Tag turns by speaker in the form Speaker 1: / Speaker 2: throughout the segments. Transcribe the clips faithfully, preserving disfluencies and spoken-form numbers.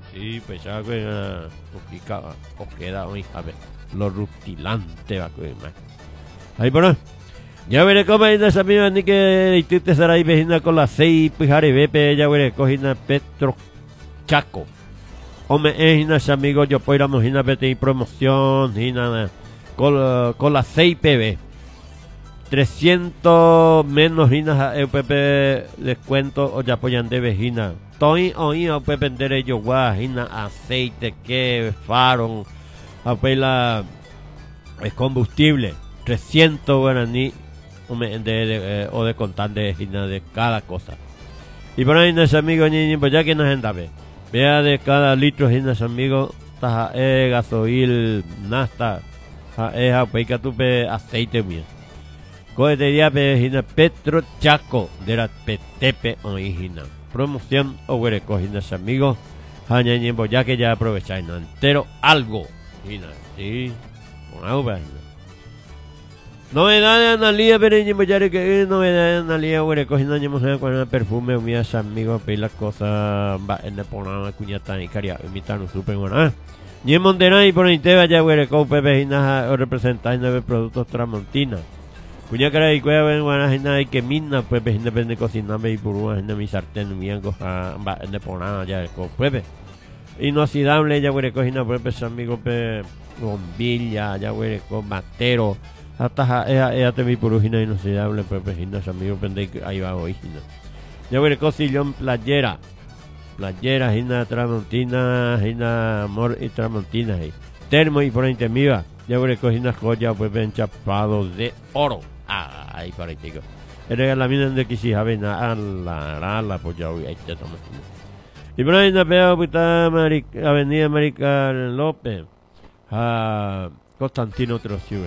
Speaker 1: Sí, pues ya que poquica o queda hoy, a ver, lo rutilante va que más. Ahí por ahí. Ya veré cómo hay esa misma ni que tú te será ahí vecina con las seis pijare bepe ya veré cogina Petro Chaco. Hombre, es ina amigo yo puedo ir a mojina vete y promoción y nada con con las seis P B. trescientos menos hinas E P P descuento o ya apoyan de vejina. Toy hoy a vender ellos guajina aceite que faron a la es combustible trescientos guaraní de, de, de, o de contar de vejina de cada cosa. Y por ahí nuestros amigos ni pues ya que nos endabe. Vea de cada litro hinas amigos taja e gasoil nasta ja e ja peika tupe aceite mío. Cohetería Pejina Petro Chaco de la Petepe Original. Promoción o huere coginas amigos. Hañañembo ya que ya aprovecháis no entero algo. Gina, sí. Con agua. Novedad de Analía, pero ñembo ya que novedad de Analía huere coginas ñembo con el perfume mías amigos. Pedir las cosas va en el programa cuñata y caria. Imitar un super bueno. Ñembo de y por ahí te vaya huere con Pejina o representáis nueve productos Tramontina. Punya cara y cueva en Guanajina y que mina pues depende cocinarme y por una mi sartén miango a de ponada ya con puebe inoxidable ya huele cocina pues amigo pe bombilla ya huele con matero hasta ella ella te mi purujina inoxidable pues vecinos amigos pende ahí va hoy ya huele cosillón playera playera hina tramontina hina amor y tramontina ahí termo y por ahí te miva ya huele cocina joya pues enchapados de oro. Ah, ahí para ti. Era la mina de que si saben a la la pues ya hoy ahí te tomas. Y por ahí veo puta Avenida América López a Constantino Trociú.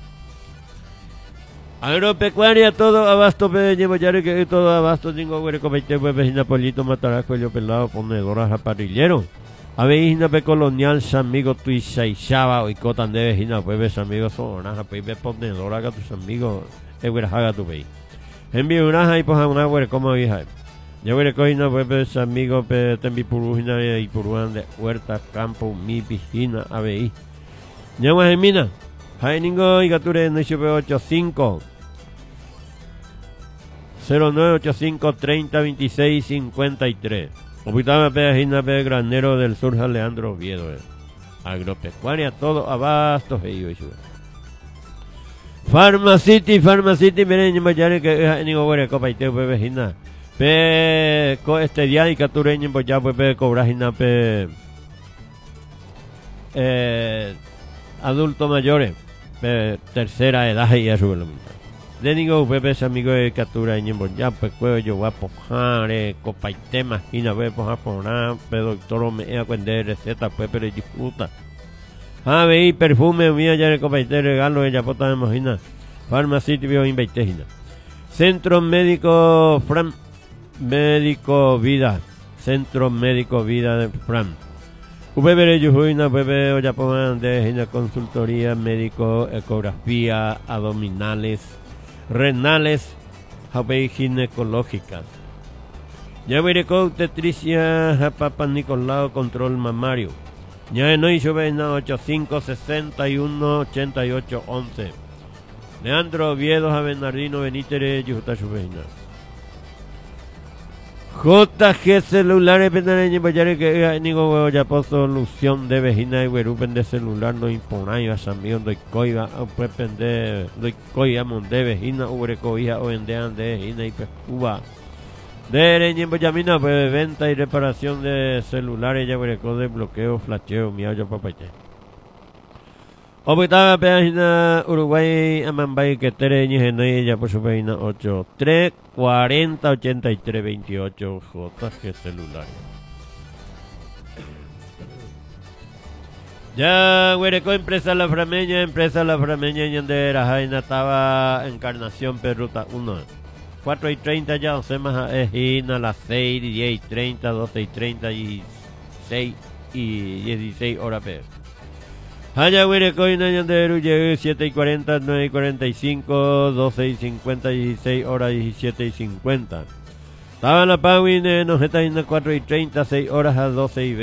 Speaker 1: Agropecuaria todo abasto pe llevo ya que todo abasto tengo güey comete pues vecina polito mataraco yo pelado ponedoras a parrillero. Aveina pe colonial amigo tu isaixaba y cotan de vecina pues ves amigos son una pues ve ponedora que tus amigos es güey haga tu ve envío una y pues una güey como vieja yo güey coina pues ves amigos pe tembi purujina y puruan de huerta campo mi piscina aveí ya güey mina hay ningo y gature no se ochenta y cinco cero nueve ochenta y cinco treinta veintiséis cincuenta y tres. Opitame Pejina Pe Granero del Sur Leandro Oviedo. Eh. Agropecuaria todo abasto ellos y Pharmacity Pharmacity miren mayare que ni gore copa y te Pejina. Pe co este día y catureño pues ya pues pe cobrajina pe eh adultos mayores pe tercera edad y a su de ningo bebés amigo de captura en ya pues cuello guapo jare copa y tema y na ve por japoná pero doctor me a cuender receta pues pero disfruta a ver perfume mía ya de copa y te regalo ella pota de imagina farmacéutico bio invitegina centro médico Fran médico vida centro médico vida de Fran Ubebere yujuina bebé ya pongan de gina consultoría médico ecografía abdominales renales, jabe ginecológicas. Ya veré con obstetricia, Papa Nicolau, control mamario. Ya no hizo vena ochenta y cinco sesenta y uno ochenta y ocho once. Leandro Oviedo, Bernardino Benítez, Yuta Subena. J G celulares pendareño bayare que nigo huevo ya por solución de vejina y huerupen de celular no imponáis a sambión doy coiba pues pende doy coiba mon de vejina ubre coija o endean de vejina y pescuba de reñen boyamina pues venta y reparación de celulares ya huereco de bloqueo flasheo miayo papayte Opitaba página Uruguay Amambay que tereñi genoi ya por su página ocho tres cuarenta ochenta y tres veintiocho J G celular. Ya huereco empresa la frameña, empresa la frameña y de la jaina estaba Encarnación Perruta uno. cuatro y treinta ya once más ejina las seis, diez y treinta, doce y treinta y seis y dieciséis horas per. Haya huereco y nayan de Eruye, siete y cuarenta, nueve y cuarenta y cinco, doce y cincuenta y dieciséis horas diecisiete y cincuenta. Estaba la Pawin en Ojeta cuatro y treinta, seis horas a doce y veinte.